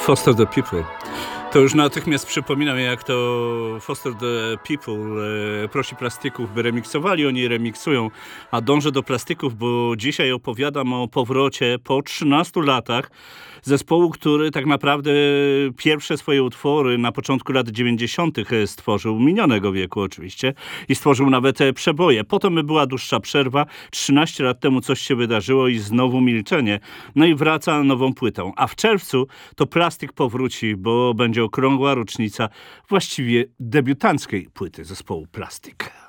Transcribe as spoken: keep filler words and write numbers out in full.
Foster the People. To już natychmiast przypominam, jak to Foster the People e, prosi plastyków, by remiksowali. Oni remiksują, a dążę do plastyków, bo dzisiaj opowiadam o powrocie po trzynastu latach zespołu, który tak naprawdę pierwsze swoje utwory na początku lat dziewięćdziesiątych stworzył, minionego wieku oczywiście, i stworzył nawet przeboje. Potem była dłuższa przerwa, trzynaście lat temu coś się wydarzyło i znowu milczenie. No i wraca nową płytą. A w czerwcu to Plastyk powróci, bo będzie okrągła rocznica właściwie debiutanckiej płyty zespołu Plastyk.